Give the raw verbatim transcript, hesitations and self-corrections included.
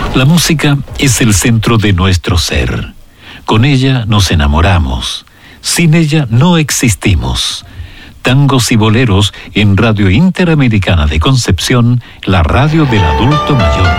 La música es el centro de nuestro ser. Con ella nos enamoramos. Sin ella no existimos. Tangos y boleros en Radio Interamericana de Concepción, la radio del adulto mayor.